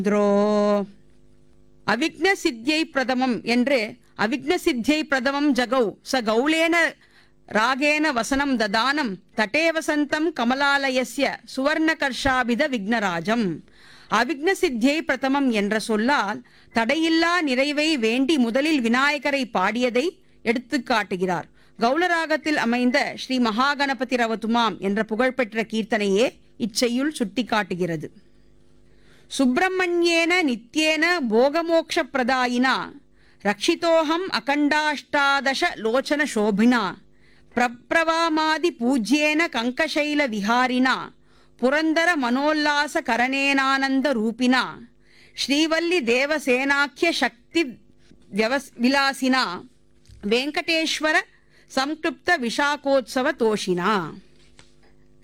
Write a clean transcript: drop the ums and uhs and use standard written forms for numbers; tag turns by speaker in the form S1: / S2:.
S1: Draw अविघ्न सिद्ध्यै प्रथमम् என்று अविघ्न सिद्ध्यै प्रथमं जगौ स गौलेन रागेन वसनं ददानं तटे वसन्तं कमलालयस्य सुवर्णकर्षाभिध विघ्नराजम्. அவிக்ன சித்தியை பிரதமம் என்ற சொல்லால் தடையில்லா நிறைவை வேண்டி முதலில் விநாயகரை பாடியதை எடுத்து காட்டுகிறார். கௌளராகத்தில் அமைந்த ஸ்ரீ மகாகணபதி ரவதுமாம் என்ற புகழ்பெற்ற கீர்த்தனையே இச்செய்யுள் சுட்டி காட்டுகிறது. சுப்பிரமணியேன நித்யேன போகமோக்ஷ பிரதாயினா ரக்ஷிதோஹம் அகண்டாஷ்டாதச லோச்சன சோபினா பிரப்ரவாமாதி பூஜ்யேன கங்கசைல விஹாரினா புரந்தர மனோல்லாச கரணேனானந்த ரூபினா ஸ்ரீவல்லி தேவசேனாக்கிய சக்தி விலாசினா வெங்கடேஸ்வர சம்கிருப்த விஷாகோத்சவ தோஷினா.